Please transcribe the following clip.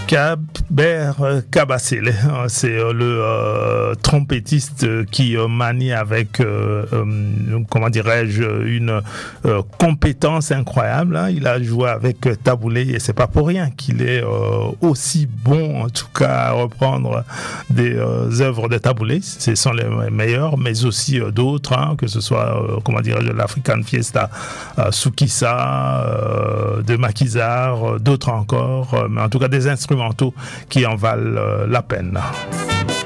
Kaber Kabasele, c'est le trompettiste qui manie avec, comment dirais-je, une compétence incroyable. Il a joué avec Taboulé et c'est pas pour rien qu'il est aussi bon, en tout cas, à reprendre des œuvres de Taboulé. Ce sont les meilleurs, mais aussi d'autres, que ce soit, comment dirais-je, l'African Fiesta, Soukissa, de Maquisard, d'autres encore, mais en tout cas des instrumentaux qui en valent la peine.